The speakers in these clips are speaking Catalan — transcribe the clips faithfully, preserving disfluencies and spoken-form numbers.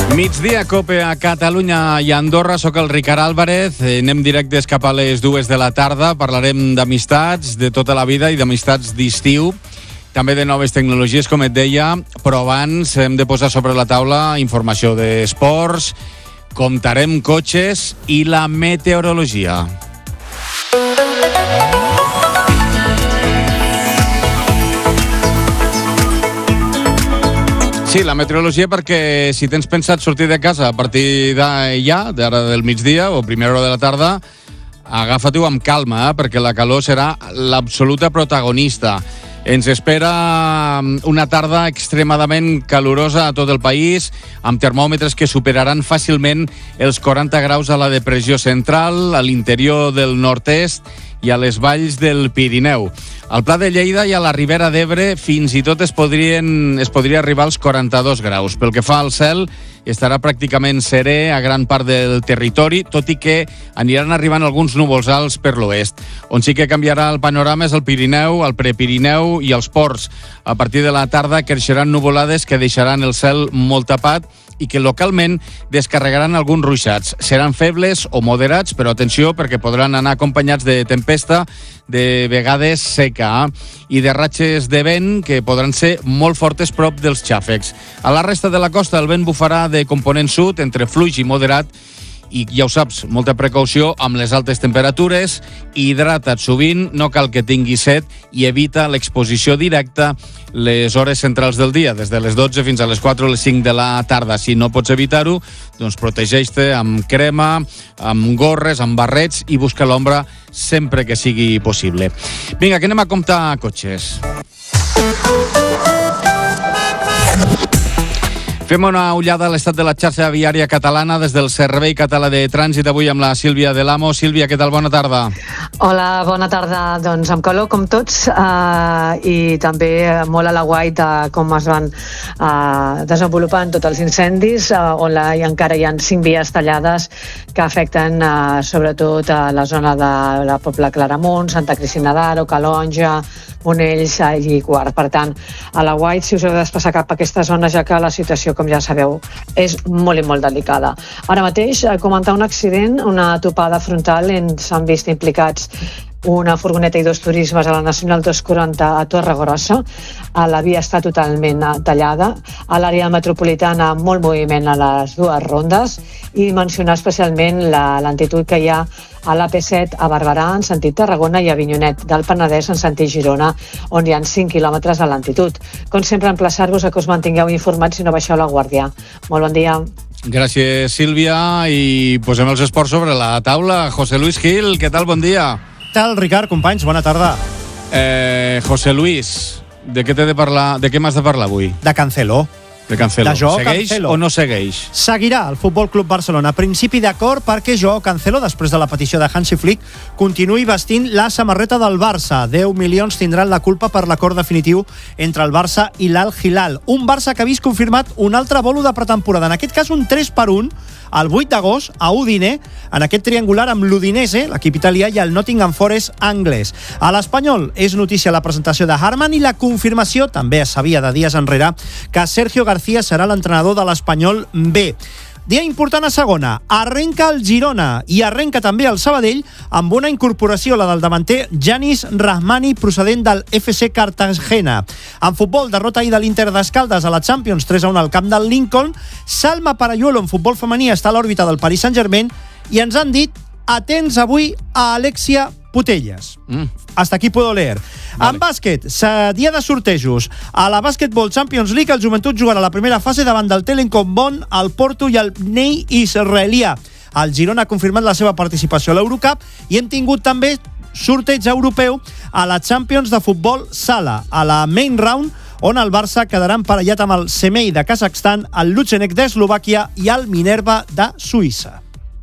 Migdia, Cope a Catalunya i Andorra. Soc el Ricard Álvarez. Anem directes cap a les dues de la tarda. Parlarem d'amistats de tota la vida i d'amistats d'estiu. També de noves tecnologies, com et deia. Però abans hem de posar sobre la taula informació d'esports, comptarem cotxes i la meteorologia. Sí, la meteorologia, perquè si tens pensat sortir de casa a partir d'allà, d'ara del migdia o primera hora de la tarda, agafa-t'ho amb calma, eh? Perquè la calor serà l'absoluta protagonista. Ens espera una tarda extremadament calorosa a tot el país, amb termòmetres que superaran fàcilment els quaranta graus a la depressió central, a l'interior del nord-est i a les valls del Pirineu. Al Pla de Lleida i a la Ribera d'Ebre fins i tot es, podrien, es podria arribar als quaranta-dos graus. Pel que fa al cel, estarà pràcticament serè a gran part del territori, tot i que aniran arribant alguns núvols alts per l'oest. On sí que canviarà el panorama és el Pirineu, el Prepirineu i els ports. A partir de la tarda creixeran nuvolades que deixaran el cel molt tapat i que localment descarregaran alguns ruixats. Seran febles o moderats, però atenció, perquè podran anar acompanyats de tempesta, de vegades seca, i de ratxes de vent que podran ser molt fortes prop dels xàfecs. A la resta de la costa el vent bufarà de component sud, entre fluix i moderat, i ja ho saps, molta precaució amb les altes temperatures, hidrata't sovint, no cal que tinguis set i evita l'exposició directa les hores centrals del dia, des de les dotze fins a les quatre o les cinc de la tarda. Si no pots evitar-ho, doncs protegeix-te amb crema, amb gorres, amb barrets i busca l'ombra sempre que sigui possible. Vinga, que anem a comptar cotxes. Fem una ullada a l'estat de la xarxa viària catalana des del Servei Català de Trànsit, avui amb la Sílvia Delamo. Sílvia, què tal? Bona tarda. Hola, bona tarda. Doncs amb calor, com tots, eh, i també molt a l'aguait de com es van eh, desenvolupant tots els incendis, eh, on la, i encara hi ha cinc vies tallades que afecten eh, sobretot a la zona de la Pobla Claramunt, Santa Cristina d'Aro, Calonja, Monells i Quart. Per tant, a l'aguait, si us heu de desplaçar cap a aquesta zona, ja que la situació, com ja sabeu, és molt i molt delicada. Ara mateix, a comentar un accident, una topada frontal, en s'han vist implicats una furgoneta i dos turismes a la Nacional dos quaranta a Torregrossa. La via està totalment tallada. A l'àrea metropolitana, molt moviment a les dues rondes, i mencionar especialment la lentitud que hi ha a l'A P set a Barberà, en sentit Tarragona, i a Avinyonet del Penedès, en sentit Girona, on hi ha cinc quilòmetres de lentitud. Com sempre, emplaçar-vos a que us mantingueu informats i no baixeu la guàrdia. Molt bon dia. Gràcies, Sílvia, i posem els esports sobre la taula. José Luis Gil, què tal? Bon dia. Què tal, Ricard? Companys, bona tarda. Eh, José Luis, de què t'he de parlar? De què m'has de parlar avui? De Cancelo. De Cancelo. De Joao segueix Cancelo. O no segueix? Seguirà el Futbol Club Barcelona. A principi d'acord perquè Joao Cancelo, després de la petició de Hansi Flick, continuï vestint la samarreta del Barça. deu milions tindran la culpa per l'acord definitiu entre el Barça i l'Al Hilal. Un Barça que ha vist confirmat un altre bolo de pretemporada. En aquest cas, un tres per un, el vuit d'agost, a Udine, en aquest triangular amb l'Udinese, l'equip italià, i el Nottingham Forest anglès. A l'Espanyol és notícia la presentació de Harman i la confirmació, també es sabia de dies enrere, que Sergio García serà l'entrenador de l'Espanyol B. Dia important a segona, arrenca el Girona i arrenca també el Sabadell amb una incorporació, la del davanter Yanis Rahmani, procedent del F C Cartagena. En futbol, derrota ahir de l'Inter d'Escaldes a la Champions, tres a un al camp del Lincoln. Salma Parayuelo en futbol femení està a l'òrbita del Paris Saint-Germain i ens han dit, atents avui a Alexia Putellas. Mm. Hasta aquí puedo leer. Vale. En bàsquet, dia de sortejos. A la Basketball Champions League, el Joventut jugarà la primera fase davant del Telekom Bonn, el Porto i el Bnei israelià. El Girona ha confirmat la seva participació a l'Eurocup i hem tingut també sorteig europeu a la Champions de futbol sala, a la Main Round, on el Barça quedarà emparellat amb el Semei de Kazakhstan, el Luchenek d'Eslovàquia i el Minerva de Suïssa.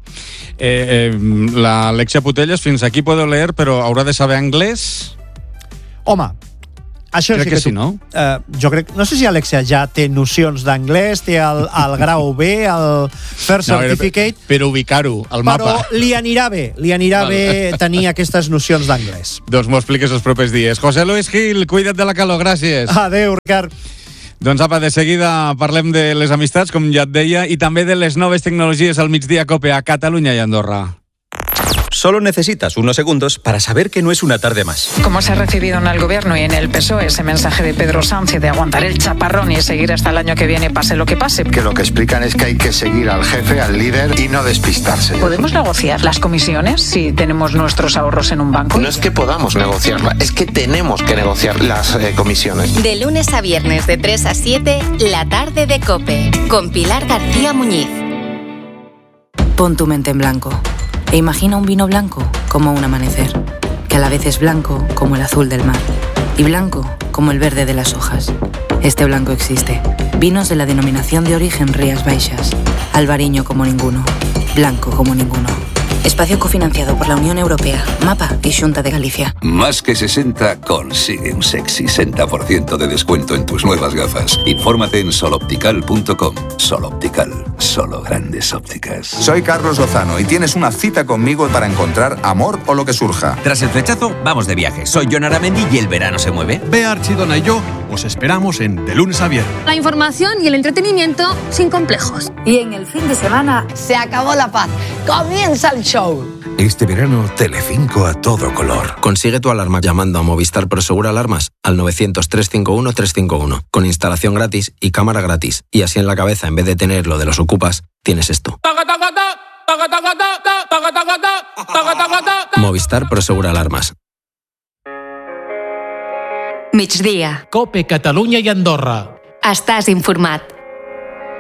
Eh, eh, L'Alexia Putellas, fins aquí puedo leer, però haurà de saber anglès? Home, això crec sí que, que sí, tu, no? Eh, jo crec, no sé si Alexia ja té nocions d'anglès, té el, el grau B, el First No, Certificate, per, per ubicar-ho al però mapa. li anirà bé, li anirà Val. bé tenir aquestes nocions d'anglès. Doncs m'ho expliques els propers dies. José Luis Gil, cuida't de la calor, gràcies. Adéu, Ricard. Doncs apa, de seguida parlem de les amistats, com ja et deia, i també de les noves tecnologies al migdia COPE a Catalunya i Andorra. Solo necesitas unos segundos para saber que no es una tarde más. Como se ha recibido en el Gobierno y en el P S O E ese mensaje de Pedro Sánchez de aguantar el chaparrón y seguir hasta el año que viene, pase lo que pase. Que lo que explican es que hay que seguir al jefe, al líder y no despistarse. ¿Podemos negociar las comisiones si tenemos nuestros ahorros en un banco? No es que podamos negociarla, es que tenemos que negociar las eh, comisiones. De lunes a viernes de tres a siete, la tarde de COPE, con Pilar García Muñiz. Pon tu mente en blanco e imagina un vino blanco como un amanecer, que a la vez es blanco como el azul del mar y blanco como el verde de las hojas. Este blanco existe. Vinos de la denominación de origen Rías Baixas. Albariño como ninguno. Blanco como ninguno. Espacio cofinanciado por la Unión Europea, MAPA y Xunta de Galicia. Más que sesenta consigue un sexy sesenta por ciento de descuento en tus nuevas gafas. Infórmate en soloptical punto com. Soloptical, solo grandes ópticas. Soy Carlos Lozano y tienes una cita conmigo para encontrar amor o lo que surja. Tras el flechazo, vamos de viaje. Soy Jon Aramendi y el verano se mueve. Bea Archidona y yo os esperamos en De Lunes a Viernes. La información y el entretenimiento sin complejos. Y en el fin de semana se acabó la paz. Comienza el show. Este verano, Telecinco a todo color. Consigue tu alarma llamando a Movistar Prosegur Alarmas al novecientos, trescientos cincuenta y uno, trescientos cincuenta y uno, con instalación gratis y cámara gratis. Y así en la cabeza, en vez de tener lo de los ocupas, tienes esto. Movistar Prosegur Alarmas. Migdia. COPE Catalunya i Andorra. Estàs informat.